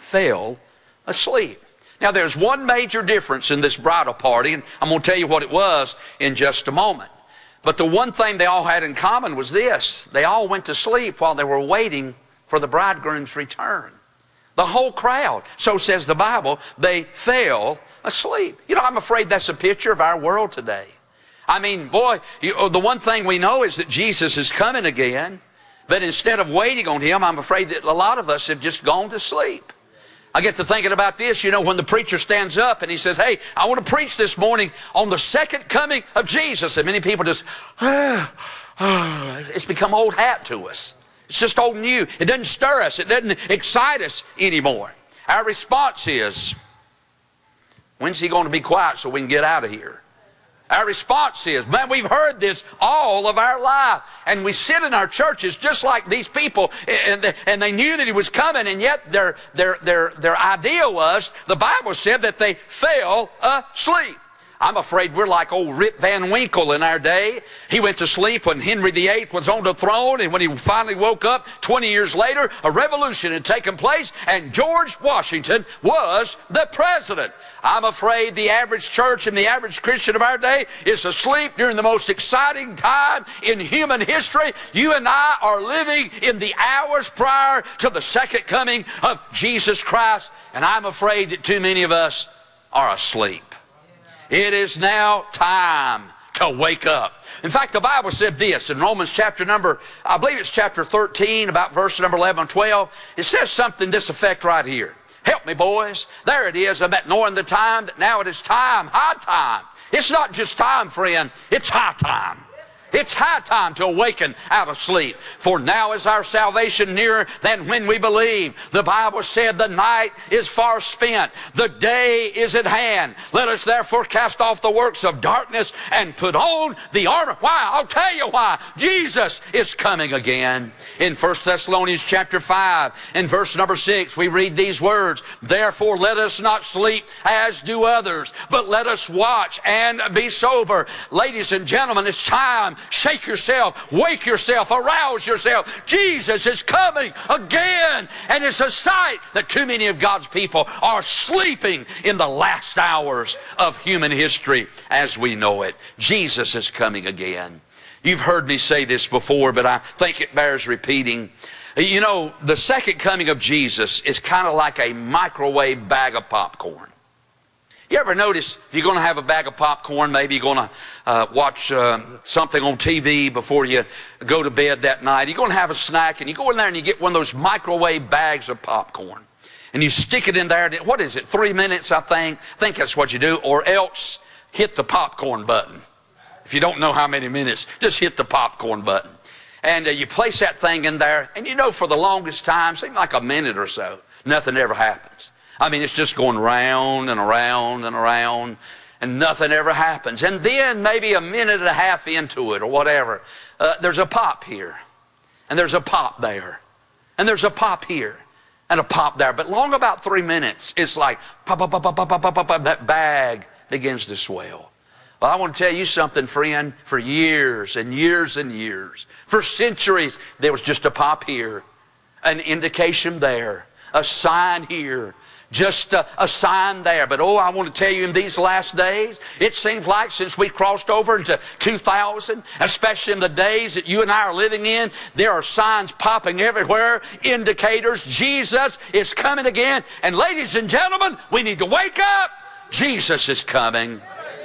fell asleep. Now, there's one major difference in this bridal party, and I'm going to tell you what it was in just a moment. But the one thing they all had in common was this. They all went to sleep while they were waiting for the bridegroom's return. The whole crowd, so says the Bible, they fell asleep. You know, I'm afraid that's a picture of our world today. I mean, boy, the one thing we know is that Jesus is coming again. But instead of waiting on Him, I'm afraid that a lot of us have just gone to sleep. I get to thinking about this, you know, when the preacher stands up and he says, hey, I want to preach this morning on the second coming of Jesus. And many people just, it's become old hat to us. It's just old new. It doesn't stir us. It doesn't excite us anymore. Our response is, when's He going to be quiet so we can get out of here? Our response is, man, we've heard this all of our life. And we sit in our churches just like these people, and they knew that He was coming, and yet their idea was, the Bible said that they fell asleep. I'm afraid we're like old Rip Van Winkle in our day. He went to sleep when Henry VIII was on the throne, and when he finally woke up 20 years later, a revolution had taken place, and George Washington was the president. I'm afraid the average church and the average Christian of our day is asleep during the most exciting time in human history. You and I are living in the hours prior to the second coming of Jesus Christ, and I'm afraid that too many of us are asleep. It is now time to wake up. In fact, the Bible said this in Romans chapter number, I believe it's chapter 13, about verse number 11 and 12. It says something to this effect right here. Help me, boys. There it is, about knowing the time, that now it is time, high time. It's not just time, friend. It's high time. It's high time to awaken out of sleep. For now is our salvation nearer than when we believe. The Bible said the night is far spent. The day is at hand. Let us therefore cast off the works of darkness and put on the armor. Why? I'll tell you why. Jesus is coming again. In 1 Thessalonians chapter 5 and verse number 6, we read these words. Therefore let us not sleep as do others, but let us watch and be sober. Ladies and gentlemen, it's time. Shake yourself, wake yourself, arouse yourself. Jesus is coming again. And it's a sight that too many of God's people are sleeping in the last hours of human history as we know it. Jesus is coming again. You've heard me say this before, but I think it bears repeating. You know, the second coming of Jesus is kind of like a microwave bag of popcorn. You ever notice if you're going to have a bag of popcorn, maybe you're going to watch something on TV before you go to bed that night. You're going to have a snack, and you go in there and you get one of those microwave bags of popcorn. And you stick it in there. What is it, 3 minutes, I think? I think that's what you do. Or else hit the popcorn button. If you don't know how many minutes, just hit the popcorn button. And you place that thing in there, and you know for the longest time, seems like a minute or so, nothing ever happens. I mean, it's just going round and around and around, and nothing ever happens. And then maybe a minute and a half into it or whatever, there's a pop here, and there's a pop there, and there's a pop here, and a pop there. But long about 3 minutes, it's like pop, pop, pop, pop, pop, pop, pop, pop, that bag begins to swell. Well, I want to tell you something, friend. For years and years and years, for centuries, there was just a pop here, an indication there, a sign here, just a sign there. But oh, I want to tell you, in these last days, it seems like since we crossed over into 2000, especially in the days that you and I are living in, there are signs popping everywhere, indicators. Jesus is coming again. And ladies and gentlemen, we need to wake up. Jesus is coming.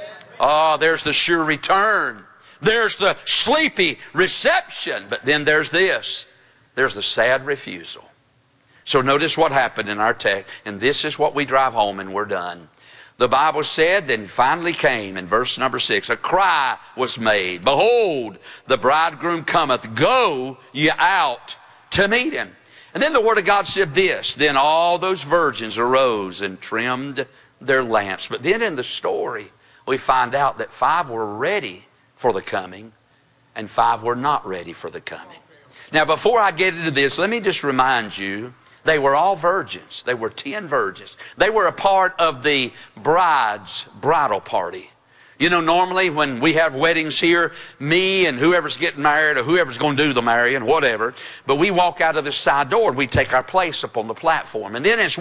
Oh, there's the sure return. There's the sleepy reception. But then there's this. There's the sad refusal. So notice what happened in our text, and this is what we drive home and we're done. The Bible said, then finally came, in verse number 6, a cry was made. Behold, the bridegroom cometh, go ye out to meet him. And then the Word of God said this, then all those virgins arose and trimmed their lamps. But then in the story, we find out that 5 were ready for the coming, and 5 were not ready for the coming. Now, before I get into this, let me just remind you, they were all virgins. They were 10 virgins. They were a part of the bride's bridal party. You know, normally when we have weddings here, me and whoever's getting married or whoever's going to do the marrying, whatever, but we walk out of the side door and we take our place up on the platform. And then as